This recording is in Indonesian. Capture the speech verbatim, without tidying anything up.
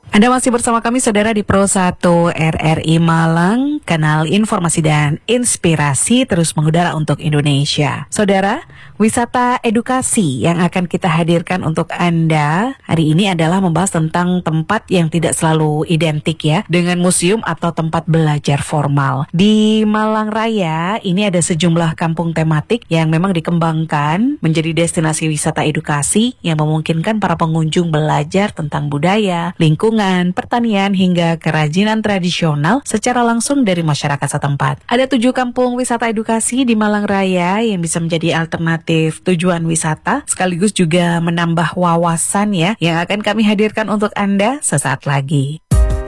Anda masih bersama kami saudara di Pro satu R R I Malang, kanal informasi dan inspirasi terus mengudara untuk Indonesia. Saudara, wisata edukasi yang akan kita hadirkan untuk Anda hari ini adalah membahas tentang tempat yang tidak selalu identik ya dengan museum atau tempat belajar formal. Di Malang Raya ini ada sejumlah kampung tematik yang memang dikembangkan menjadi destinasi wisata edukasi yang memungkinkan para pengunjung belajar tentang budaya, lingkungan, pertanian hingga kerajinan tradisional secara langsung dari masyarakat setempat. Ada tujuh kampung wisata edukasi di Malang Raya yang bisa menjadi alternatif tujuan wisata sekaligus juga menambah wawasan ya yang akan kami hadirkan untuk Anda sesaat lagi.